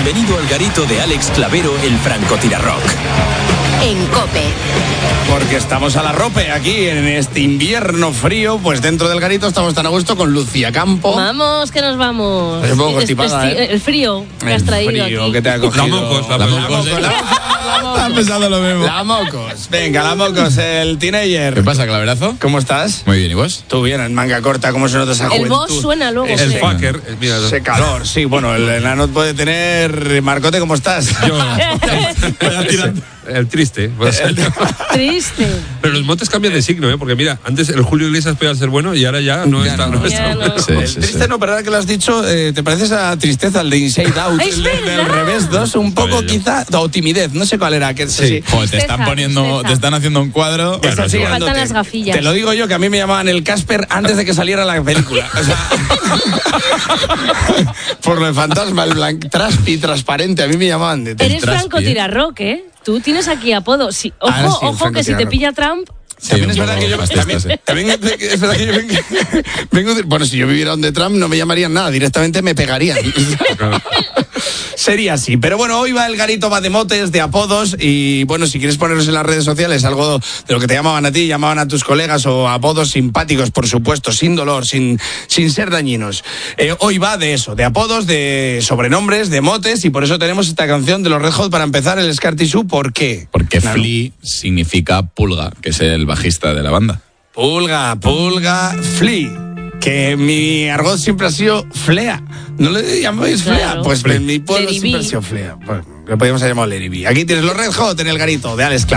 Bienvenido al garito de Alex Clavero, el francotirarrock. En COPE. Porque estamos a la rope aquí en este invierno frío, pues dentro del garito estamos tan a gusto con Lucía Campo. Vamos, que nos vamos. Es un poco constipada, El frío que has traído aquí. Que te ha cogido. La mocos. Están pensando lo mismo. La mocos. Venga, la mocos, el teenager. ¿Qué pasa, Claverazo? ¿Cómo estás? Muy bien, ¿y vos? Tú bien, en manga corta, ¿cómo se nota esa El juventud? boss suena luego. El sí. fucker. Mira, Ese calor, sí, bueno, el enano puede tener... Marcote, ¿cómo estás? yo el triste. Triste. Pero los motes cambian de signo, ¿eh? Porque mira, antes el Julio Iglesias podía ser bueno y ahora ya no está. No Ya está no. bueno. El triste no, pero ahora que lo has dicho, ¿te parece esa tristeza, el de Inside Out, Es el del verdad. revés 2? Un poco Joder, quizá, o timidez, no sé cuál era. Que, sí. Joder, te están Tristeza. te están haciendo un cuadro. Esa sí, Me faltan grandote. las gafillas. Te lo digo yo, que a mí me llamaban el Casper antes de que saliera la película. O sea, por lo de fantasma, el traspi transparente, a mí me llamaban de Eres Traspi, francotirarrock, ¿eh? Tú tienes aquí apodo. Sí, ojo, Ahora sí, ojo, que si te francotirarrock. pilla Trump... También es un verdad poco que yo fascista, sí. también es verdad que yo vengo de, bueno, si yo viviera donde Trump no me llamarían nada, directamente me pegarían. Sería así, pero bueno, hoy va el garito, va de motes, de apodos, y bueno, si quieres ponerlos en las redes sociales, algo de lo que te llamaban a ti, llamaban a tus colegas, o apodos simpáticos, por supuesto, sin dolor, sin ser dañinos. Hoy va de eso, de apodos, de sobrenombres, de motes, y por eso tenemos esta canción de los Red Hot para empezar, el Scartisú. ¿Por qué? Porque Claro. Flea significa pulga, que es el bajista de la banda. Pulga, Flea. Que mi argot siempre ha sido Flea. ¿No le llamáis Flea? Claro. Pues en mi pueblo Lady siempre ha B. sido Flea. Pues, lo podríamos haber llamado Lady B. Aquí tienes los Red Hot en el garito de Alex Clavero.